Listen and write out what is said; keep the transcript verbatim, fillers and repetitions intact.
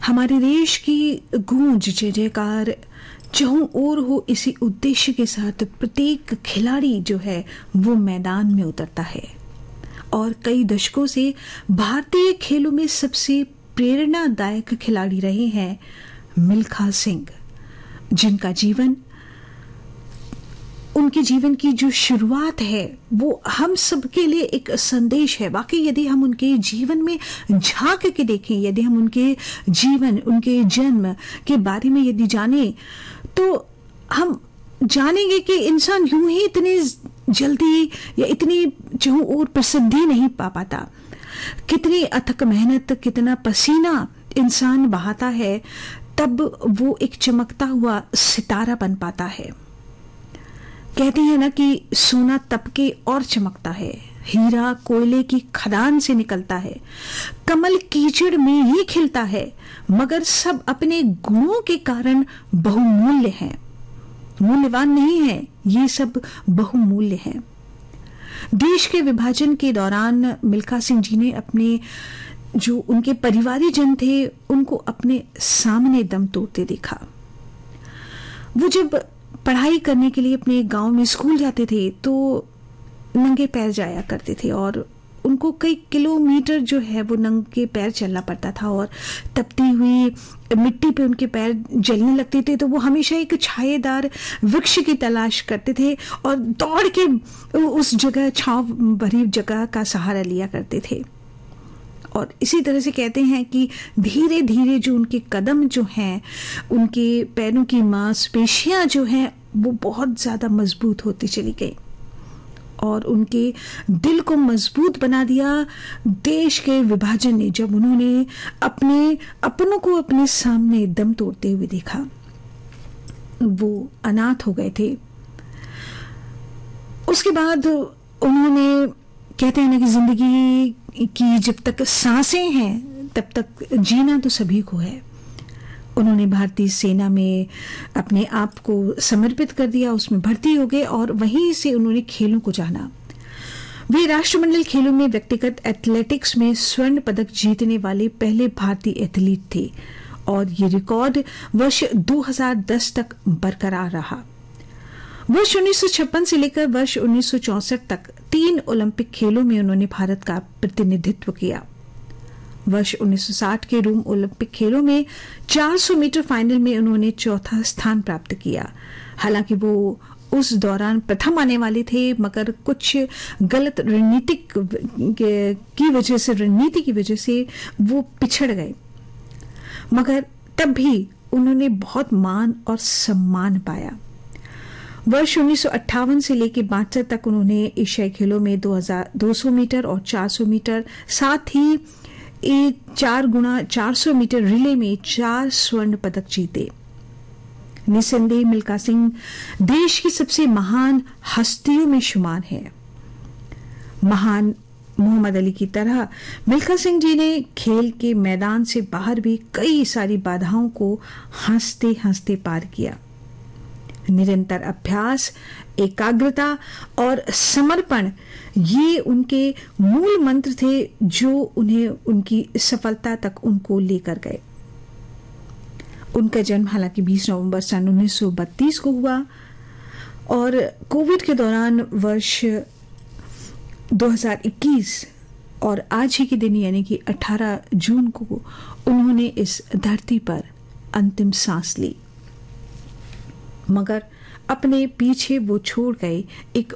हमारे देश की गूंज जय जयकार चहुं ओर हो, इसी उद्देश्य के साथ प्रत्येक खिलाड़ी जो है वो मैदान में उतरता है। और कई दशकों से भारतीय खेलों में सबसे प्रेरणादायक खिलाड़ी रहे हैं मिल्खा सिंह, जिनका जीवन, उनके जीवन की जो शुरुआत है वो हम सबके लिए एक संदेश है। वाकई यदि हम उनके जीवन में झांक के देखें, यदि हम उनके जीवन, उनके जन्म के बारे में यदि जानें, तो हम जानेंगे कि इंसान यूं ही इतनी जल्दी या इतनी चहुं ओर प्रसिद्धि नहीं पा पाता। कितनी अथक मेहनत, कितना पसीना इंसान बहाता है, तब वो एक चमकता हुआ सितारा बन पाता है। कहते हैं ना कि सोना तपके और चमकता है, हीरा कोयले की खदान से निकलता है, कमल कीचड़ में ही खिलता है, मगर सब अपने गुणों के कारण बहुमूल्य हैं, मूल्यवान नहीं है, ये सब बहुमूल्य हैं। देश के विभाजन के दौरान मिल्खा सिंह जी ने अपने जो उनके परिवारीजन थे उनको अपने सामने दम तोड़ते देखा। वो जब पढ़ाई करने के लिए अपने गांव में स्कूल जाते थे तो नंगे पैर जाया करते थे और उनको कई किलोमीटर जो है वो नंगे पैर चलना पड़ता था और तपती हुई मिट्टी पे उनके पैर जलने लगते थे। तो वो हमेशा एक छायेदार वृक्ष की तलाश करते थे और दौड़ के उस जगह, छांव भरी जगह का सहारा लिया करते थे। और इसी तरह से कहते हैं कि धीरे धीरे जो उनके कदम जो हैं, उनके पैरों की मांसपेशियां जो हैं वो बहुत ज़्यादा मजबूत होती चली गई और उनके दिल को मजबूत बना दिया देश के विभाजन ने, जब उन्होंने अपने अपनों को अपने सामने दम तोड़ते हुए देखा। वो अनाथ हो गए थे। उसके बाद उन्होंने, कहते हैं ना कि जिंदगी की जब तक सांसें हैं तब तक जीना तो सभी को है। उन्होंने भारतीय सेना में अपने आप को समर्पित कर दिया, उसमें भर्ती हो गए और वहीं से उन्होंने खेलों को जाना। वे राष्ट्रमंडल खेलों में व्यक्तिगत एथलेटिक्स में स्वर्ण पदक जीतने वाले पहले भारतीय एथलीट थे और ये रिकॉर्ड वर्ष दो हज़ार दस तक बरकरार रहा। वर्ष उन्नीस सौ छप्पन से लेकर वर्ष उन्नीस सौ चौसठ तक तीन ओलंपिक खेलों में उन्होंने भारत का प्रतिनिधित्व किया। वर्ष उन्नीस सौ साठ के रोम ओलंपिक खेलों में चार सौ मीटर फाइनल में उन्होंने चौथा स्थान प्राप्त किया। हालांकि वो उस दौरान प्रथम आने वाले थे, मगर कुछ गलत रणनीतिक की वजह से रणनीति की वजह से वो पिछड़ गए, मगर तब भी उन्होंने बहुत मान और सम्मान पाया। वर्ष उन्नीस सौ अट्ठावन से लेकर बासठ तक उन्होंने एशियाई खेलों में दो हज़ार दो सौ मीटर और चार सौ मीटर, साथ ही एक चार गुना चार सौ मीटर रिले में चार स्वर्ण पदक जीते। निसंदेह मिल्खा सिंह देश की सबसे महान हस्तियों में शुमार है। महान मोहम्मद अली की तरह मिल्खा सिंह जी ने खेल के मैदान से बाहर भी कई सारी बाधाओं को हंसते हंसते पार किया। निरंतर अभ्यास, एकाग्रता और समर्पण, ये उनके मूल मंत्र थे जो उन्हें उनकी सफलता तक उनको लेकर गए। उनका जन्म हालांकि बीस नवंबर सन उन्नीस सौ बत्तीस को हुआ और कोविड के दौरान वर्ष दो हज़ार इक्कीस और आज ही के दिन यानी कि अठारह जून को उन्होंने इस धरती पर अंतिम सांस ली। मगर अपने पीछे वो छोड़ गए एक